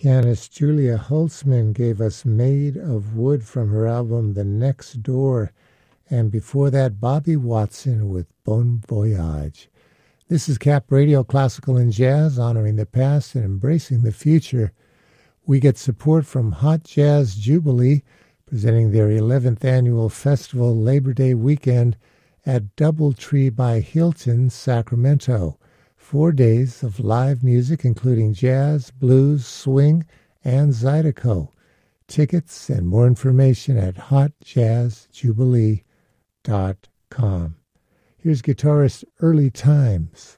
Pianist Julia Holtzman gave us Made of Wood from her album The Next Door, and before that, Bobby Watson with Bon Voyage. This is Cap Radio, Classical and Jazz, honoring the past and embracing the future. We get support from Hot Jazz Jubilee, presenting their 11th annual festival Labor Day weekend at Doubletree by Hilton, Sacramento. 4 days of live music, including jazz, blues, swing, and Zydeco. Tickets and more information at hotjazzjubilee.com. Here's guitarist Early Times.